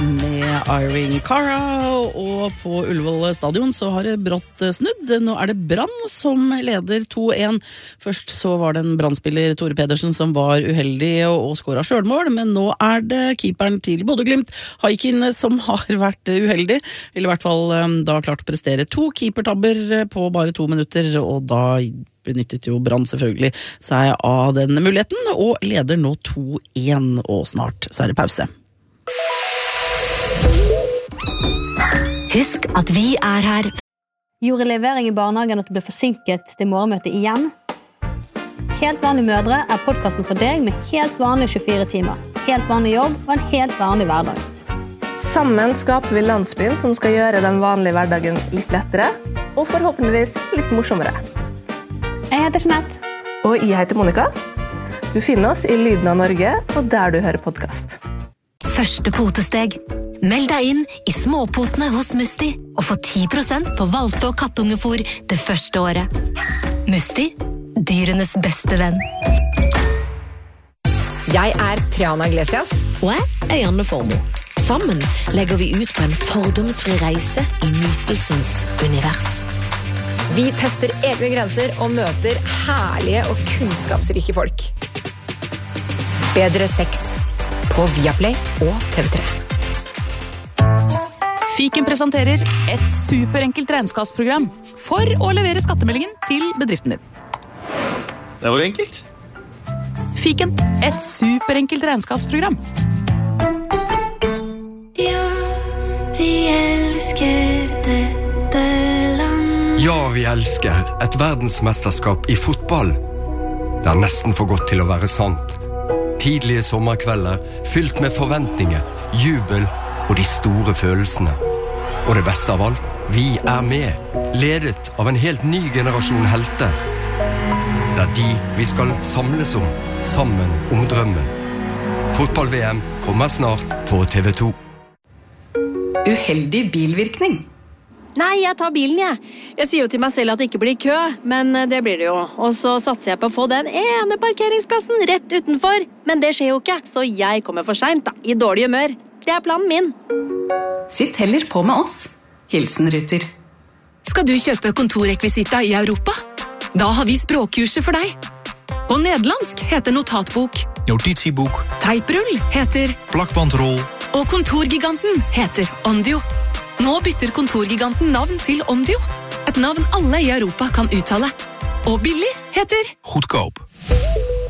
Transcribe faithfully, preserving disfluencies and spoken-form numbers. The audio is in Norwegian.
med Irene Cara, og på Ullevål stadion så har det brått snudd. Nå er det Brann som leder to en. Først så var det en Brannspiller, Tore Pedersen, som var uheldig og skåret selvmål, men nå er det keeperen til Bodø Glimt, Haikin, som har vært uheldig, eller i hvert fall da klart å prestere to keepertabber på bare to minutter, og da benyttet jo Brann selvfølgelig seg av den muligheten, og leder nå to en, og snart så er det pause. Husk at vi er her. Gjorde levering i barnehagen at du ble forsinket til morgenmøtet igjen? Helt vanlige mødre er podcasten for deg med helt vanlige tjuefire timer, helt vanlig jobb og en helt vanlig hverdag. Sammen skaper vi landsbyen som skal gjøre den vanlige hverdagen litt lettere, og forhåpentligvis litt morsommere. Jeg heter Jeanette. Og jeg heter Monica. Du finner oss i Lyden av Norge, og der du hører podcast. Første potesteg. Meld deg inn i småpotene hos Musti og få ti prosent på valpe- og kattungefor det første året. Musti, dyrenes beste venn. Jeg er Triana Iglesias. Og jeg er Janne Formoe. Sammen legger vi ut på en fordomsfri reise i nytelsens univers. Vi tester egne grenser og møter herlige og kunnskapsrike folk. Bedre sex på Viaplay og T V tre. Fiken presenterer et superenkelt regnskapsprogram for å levere skattemeldingen til bedriften din. Det var jo enkelt. Fiken, et superenkelt regnskapsprogram. Ja, vi elsker dette land. Ja, vi elsker et verdensmesterskap i fotball. Det er nesten for godt til å være sant. Tidlige sommerkvelder, fylt med forventninger, jubel og de store følelsene. Og det beste av alt, vi er med, ledet av en helt ny generasjon helter. Det er de vi skal samles om, sammen om drømmen. Fotball-V M kommer snart på T V to. Uheldig bilvirkning. Nei, jeg tar bilen, jeg. Jeg sier jo til meg selv at det ikke blir kø, men det blir det jo. Og så satser jeg på å få den ene parkeringsplassen rett utenfor. Men det skjer jo ikke, så jeg kommer for sent da, i dårlig humør. Det er planen min. Sitt heller på med oss. Hilsen Ruter. Skal du kjøpe kontorrekvisita i Europa? Da har vi språkkurset for deg. På nederlandsk heter notatbok. Notitieboek. Teiprull heter Plakbandrol. Og kontorgiganten heter Ondio. Nå bytter kontorgiganten navn til Ondio. Et navn alle i Europa kan uttale. Og billig heter Goedkoop.